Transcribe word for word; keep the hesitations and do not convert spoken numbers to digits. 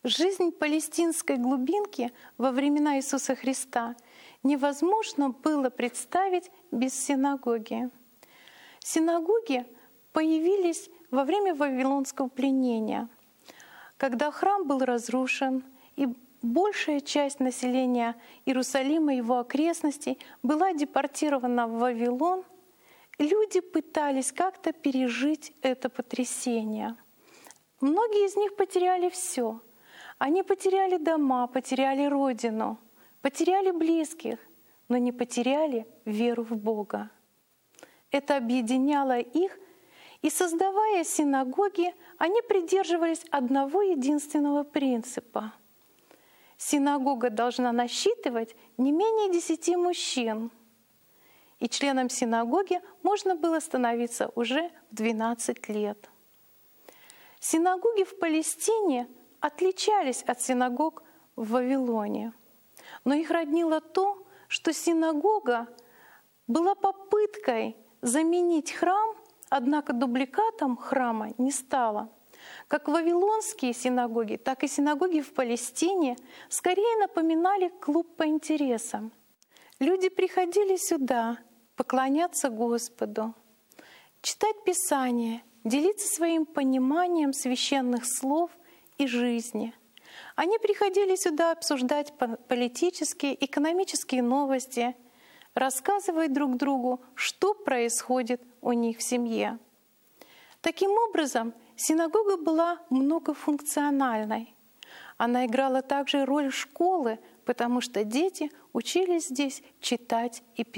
Жизнь палестинской глубинки во времена Иисуса Христа невозможно было представить без синагоги. Синагоги появились во время Вавилонского пленения, когда храм был разрушен, и большая часть населения Иерусалима и его окрестностей была депортирована в Вавилон. Люди пытались как-то пережить это потрясение. Многие из них потеряли все. Они потеряли дома, потеряли родину, потеряли близких, но не потеряли веру в Бога. Это объединяло их, и, создавая синагоги, они придерживались одного единственного принципа. Синагога должна насчитывать не менее десяти мужчин, и членом синагоги можно было становиться уже в двенадцать лет. Синагоги в Палестине отличались от синагог в Вавилоне, но их роднило то, что синагога была попыткой заменить храм, однако дубликатом храма не стала. Как вавилонские синагоги, так и синагоги в Палестине скорее напоминали клуб по интересам. Люди приходили сюда поклоняться Господу, читать Писание, делиться своим пониманием священных слов и жизни. Они приходили сюда обсуждать политические, экономические новости, рассказывать друг другу, что происходит у них в семье. Таким образом, синагога была многофункциональной. Она играла также роль школы, потому что дети учились здесь читать и писать.